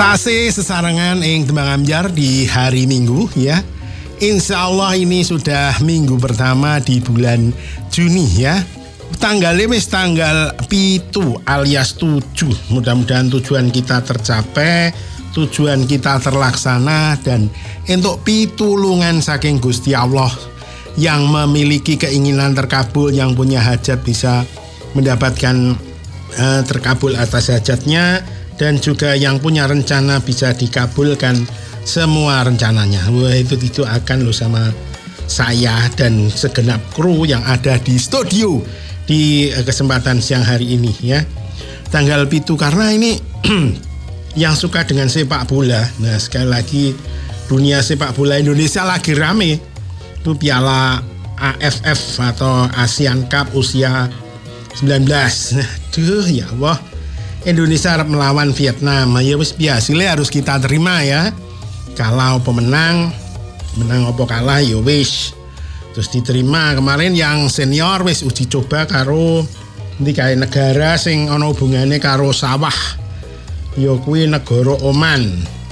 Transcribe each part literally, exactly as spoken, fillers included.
Tasih sesarengan ing Tembang Ambyar di hari Minggu ya. Insya Allah ini sudah minggu pertama di bulan Juni ya. Tanggalnya wis tanggal pitu alias tujuh. Mudah-mudahan tujuan kita tercapai, tujuan kita terlaksana, dan untuk pitulungan saking Gusti Allah yang memiliki keinginan terkabul, yang punya hajat bisa mendapatkan eh, terkabul atas hajatnya, dan juga yang punya rencana bisa dikabulkan semua rencananya. Wah, itu didoakan loh sama saya dan segenap kru yang ada di studio di kesempatan siang hari ini ya. Tanggal pitu karena ini yang suka dengan sepak bola. Nah, sekali lagi dunia sepak bola Indonesia lagi rame. Itu Piala A F F atau Asian Cup usia sembilan belas. Aduh ya Allah. Indonesia harap melawan Vietnam. Ya wis biasanya harus kita terima ya. Kalau pemenang, menang apa kalah ya wis. Terus diterima. Kemarin yang senior wis uji coba karo nanti kayak negara sing ana hubungane karo sawah. Ya kuwi negara Oman.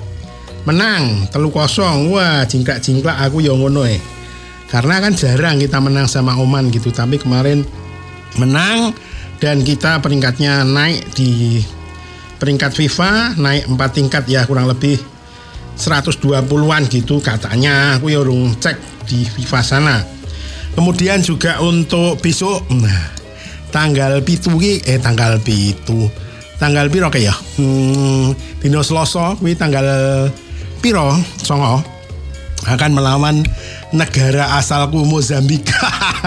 Menang telu kosong. Wah, jingklak-jingklak aku ya ngono e. Karena kan jarang kita menang sama Oman gitu, tapi kemarin menang. Dan kita peringkatnya naik di peringkat FIFA, naik empat tingkat ya, kurang lebih seratus dua puluhan gitu katanya. Aku ya urung cek di FIFA sana. Kemudian juga untuk besok, nah, tanggal pitu eh tanggal pitu, tanggal piro kayak ya? Hmm, dino Selasa, kuwi tanggal piro? Songo akan melawan negara asalku Mozambika.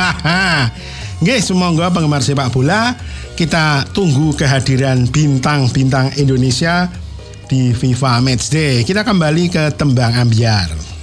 Nggih, semoga penggemar sepak bola kita tunggu kehadiran bintang-bintang Indonesia di FIFA Matchday. Kita kembali ke Tembang Ambyar.